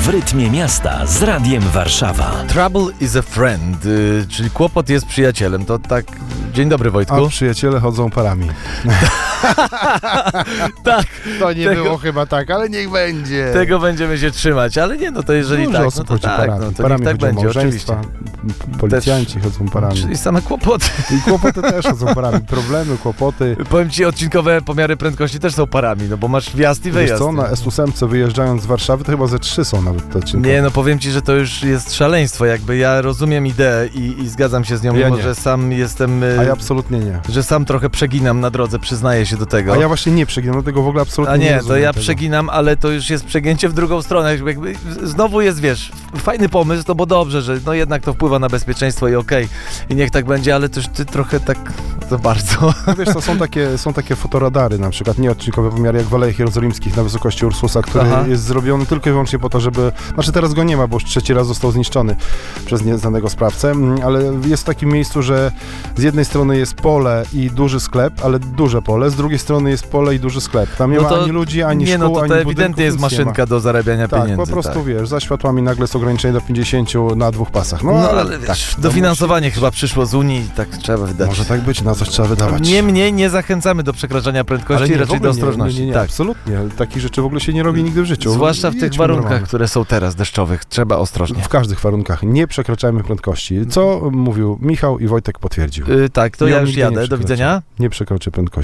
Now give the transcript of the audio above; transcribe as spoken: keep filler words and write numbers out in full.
W rytmie miasta z Radiem Warszawa. Trouble is a friend, y, czyli kłopot jest przyjacielem. To tak... Dzień dobry, Wojtku. A przyjaciele chodzą parami. Tak. To nie tego, było chyba tak, ale niech będzie. Tego będziemy się trzymać, ale nie, no to jeżeli Dużo tak, osób no to chodzi tak, parami. no to parami niech tak będzie, oczywiście. Policjanci też chodzą parami. Czyli same kłopoty. I kłopoty też chodzą parami. Problemy, kłopoty. Powiem ci, odcinkowe pomiary prędkości też są parami, no bo masz wjazd i wyjazd. Wiesz co, na S ósem wyjeżdżając z Warszawy, to chyba ze trzy są nawet te odcinki. Nie, no powiem ci, że to już jest szaleństwo, jakby ja rozumiem ideę i, i zgadzam się z nią, Ja mimo nie. że sam jestem... A ja absolutnie nie. Że sam trochę przeginam na drodze, przyznaję się do tego. A ja właśnie nie przeginam, dlatego w ogóle absolutnie A nie, nie to ja tego. przeginam, ale to już jest przegięcie w drugą stronę. Jakby znowu jest, wiesz, fajny pomysł, to bo dobrze, że no jednak to wpływa na bezpieczeństwo i okej, i niech tak będzie, ale też ty trochę tak za bardzo. No wiesz, to są takie, są takie fotoradary, na przykład nieodcinkowe pomiary jak w Alejach Jerozolimskich na wysokości Ursusa, który Aha. jest zrobiony tylko i wyłącznie po to, żeby... Znaczy teraz go nie ma, bo już trzeci raz został zniszczony przez nieznanego sprawcę, ale jest w takim miejscu, że z jednej strony jest pole i duży sklep, ale duże pole, z drugiej strony jest pole i duży sklep. Tam nie No ma to, ani ludzi, ani nie, szkół, no to, ani to budynków, ewidentnie jest nic nie ma. maszynka do zarabiania Tak, pieniędzy. po prostu tak. wiesz, za światłami nagle jest ograniczenie do pięćdziesięciu na dwóch pasach. No, No, ale, ale tak, wiesz, to dofinansowanie chyba przyszło z Unii i tak trzeba wydać. Może tak być, na coś trzeba wydawać. Niemniej nie zachęcamy do przekraczania prędkości, nie, w raczej ogóle do ostrożności. Nie, nie, nie, tak. absolutnie. Takich rzeczy w ogóle się nie robi nigdy w życiu. Zwłaszcza w tych Jedźmy warunkach, normalnie. które są teraz deszczowych. Trzeba ostrożnie. W każdych warunkach. Nie przekraczajmy prędkości. Co mówił Michał i Wojtek potwierdził. Yy, tak, to I ja on już nigdy nie jadę. Do przekroczy. widzenia. Nie przekroczy prędkości.